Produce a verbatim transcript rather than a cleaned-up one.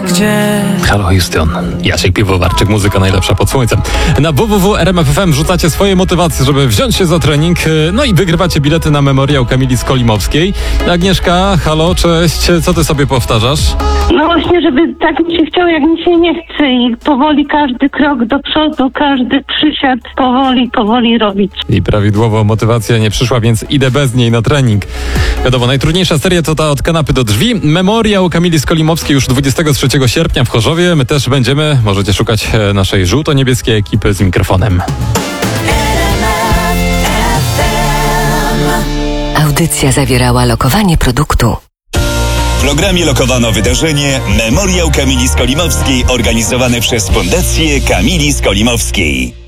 gdzie. Halo Houston, Jasiek Piwowarczyk, muzyka najlepsza pod słońcem. Na w w w kropka r m f f m rzucacie swoje motywacje, żeby wziąć się za trening, no i wygrywacie bilety na memoriał Kamili Skolimowskiej. Agnieszka, halo, cześć, co ty sobie powtarzasz? No właśnie, żeby tak mi się chciało, jak mi się nie chce i powoli każdy krok do przodu, każdy przysiad powoli, powoli robić. I prawidłowo motywacja nie przyszła, więc idę bez niej na trening. Wiadomo, najtrudniejsza seria to ta od kanapy do drzwi. Memoriał Kamili Skolimowskiej już dwudziestego trzeciego sierpnia w Chorzowie. My też będziemy, możecie szukać naszej żółto-niebieskiej ekipy z mikrofonem. Audycja zawierała lokowanie produktu. W programie lokowano wydarzenie Memoriał Kamili Skolimowskiej organizowane przez Fundację Kamili Skolimowskiej.